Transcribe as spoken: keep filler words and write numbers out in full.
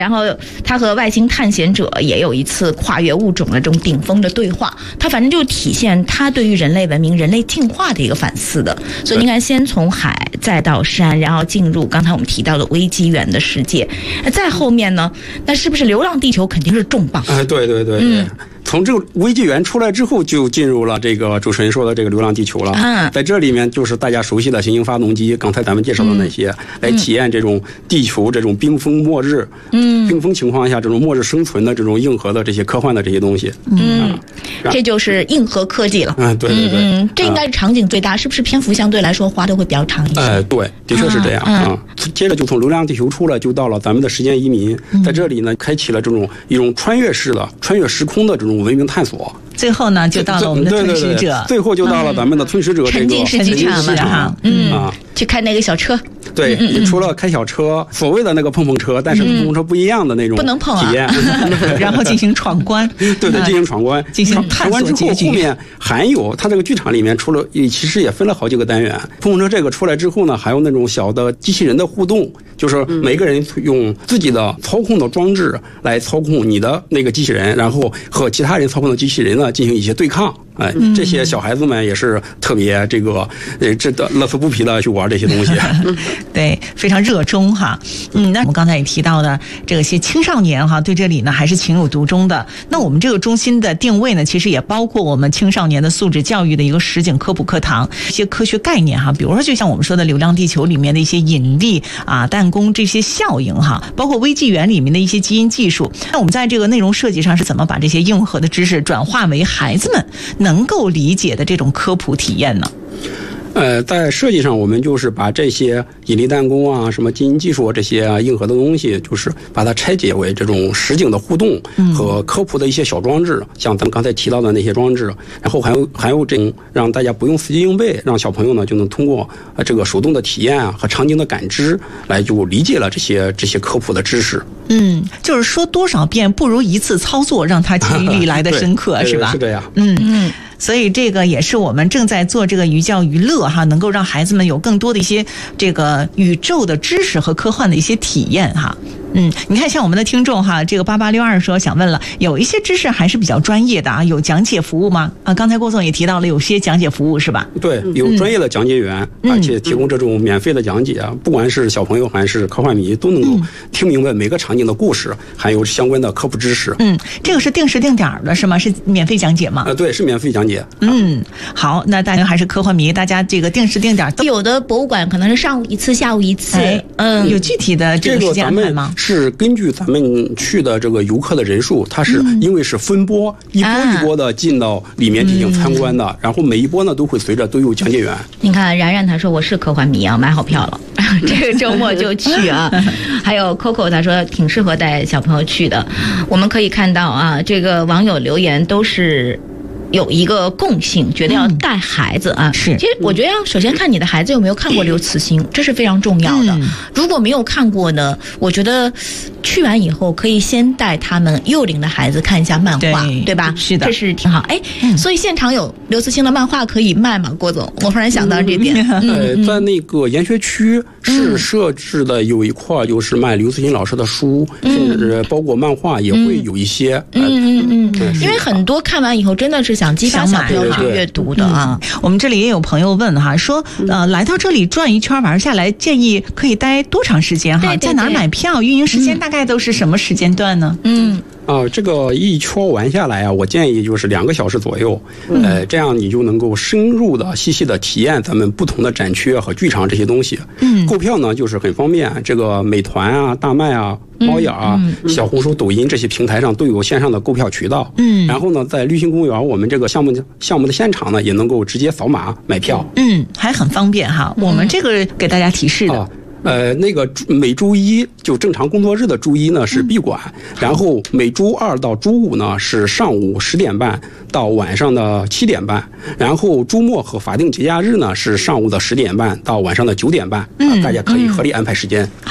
然后他和外星探险者也有一次跨越物种的这种顶峰的对话，他反正就体现他对于人类文明、人类进化的一个反思的。所以你看，先从海，再到山，然后进入刚才我们提到的微机缘的世界，再后面呢，那是不是《流浪地球》肯定是重磅？ 哎，对对对对。嗯，从这个微纪元出来之后，就进入了这个主持人说的这个《流浪地球》了。嗯，在这里面就是大家熟悉的行星发动机，刚才咱们介绍的那些，嗯、来体验这种地球这种冰封末日，嗯，冰封情况下这种末日生存的这种硬核的这些科幻的这些东西。 嗯，啊、这就是硬核科技了。 嗯，对对对。 嗯，这应该是场景最大，是不是篇幅相对来说花的会比较长一些？ 哎，对，的确是这样啊。嗯嗯、接着就从《流浪地球》出来，就到了咱们的时间移民，在这里呢，开启了这种一种穿越式的、穿越时空的这种文明探索。 最后呢，就到了我们的吞噬者， 对对对最后就到了咱们的吞噬者这个沉浸式机场了哈，嗯啊，去看那个小车。 对，嗯嗯、除了开小车，所谓的那个碰碰车，但是跟碰碰车不一样的那种不能碰体验， 啊、然后进行闯关， 对对，进行闯关， 进行探索之后，后面还有它这个剧场里面出了，其实也分了好几个单元。碰碰车这个出来之后呢，还有那种小的机器人的互动，就是每个人用自己的操控的装置来操控你的那个机器人，然后和其他人操控的机器人呢进行一些对抗。哎，这些小孩子们也是特别这个，呃，这的乐此不疲的去玩这些东西。 对，非常热衷哈。嗯，那我们刚才也提到的这些青少年哈，对这里呢还是情有独钟的。那我们这个中心的定位呢，其实也包括我们青少年的素质教育的一个实景科普课堂，一些科学概念哈，比如说就像我们说的《流浪地球》里面的一些引力啊、弹弓这些效应哈，包括微纪元里面的一些基因技术。那我们在这个内容设计上是怎么把这些硬核的知识转化为孩子们能够理解的这种科普体验呢？ 呃，在设计上，我们就是把这些引力弹弓啊、什么基因技术这些硬核的东西，就是把它拆解为这种实景的互动和科普的一些小装置，嗯、像咱们刚才提到的那些装置，然后还有还有这种让大家不用死记硬背，让小朋友呢就能通过呃这个手动的体验啊和场景的感知来就理解了这些这些科普的知识。 嗯，就是说多少遍不如一次操作，让他记忆力来的深刻，是吧？ 是这样。 嗯嗯。所以这个也是我们正在做这个寓教于乐哈，能够让孩子们有更多的一些这个宇宙的知识和科幻的一些体验哈。嗯，你看像我们的听众哈，这个八八六二说想问了，有一些知识还是比较专业的啊，有讲解服务吗？啊，刚才郭总也提到了有些讲解服务是吧？ 对，有专业的讲解员，嗯、而且提供这种免费的讲解啊，不管是小朋友还是科幻迷都能够听明白每个场景的故事，还有相关的科普知识。 嗯，这个是定时定点的是吗？是免费讲解吗？ 啊，对，是免费讲解。 嗯，好，那大家还是科幻迷，大家这个定时定点， 有的博物馆可能是上午一次，下午一次。哎、 嗯，有具体的这个时间安排吗？ 是根据咱们去的这个游客的人数，它是因为是分波，嗯、一波一波的进到里面进行参观的，嗯、然后每一波呢都会随着都有讲解员。 你看然然他说我是科幻迷啊，买好票了，这个周末就去啊。还有 Coco 他说挺适合带小朋友去的。我们可以看到啊，这个网友留言都是有一个共性，觉得要带孩子啊。 是、嗯， 其实我觉得要首先看你的孩子有没有看过刘慈欣，这是非常重要的。嗯、如果没有看过呢，我觉得去完以后可以先带他们幼龄的孩子看一下漫画， 对, 对吧？ 是的， 这是挺好。哎、嗯，所以现场有刘慈欣的漫画可以卖吗？郭总，我忽然想到这点。 嗯、呃，在那个研学区是设置的有一块就是卖刘慈欣老师的书，嗯、甚至包括漫画也会有一些。 嗯嗯嗯嗯，因为很多看完以后真的是想激发小朋友去阅读的啊。 嗯、我们这里也有朋友问哈，说呃来到这里转一圈玩下来，建议可以待多长时间哈？ 对对对， 在哪儿买票？运营时间大概都是什么时间段呢？ 嗯。 啊，这个一圈玩下来啊，我建议就是两个小时左右，嗯、呃，这样你就能够深入的、细细的体验咱们不同的展区和剧场这些东西。嗯，购票呢就是很方便，这个美团啊、大麦啊、猫眼啊、嗯嗯、小红书、抖音这些平台上都有线上的购票渠道。嗯，然后呢，在绿星公园我们这个项目项目的现场呢，也能够直接扫码买票。 嗯，还很方便哈。我们这个给大家提示的。啊呃，那个每周一就正常工作日的周一呢是闭馆，嗯、然后每周二到周五呢是上午十点半到晚上的七点半，然后周末和法定节假日呢是上午的十点半到晚上的九点半，嗯、啊，大家可以合理安排时间。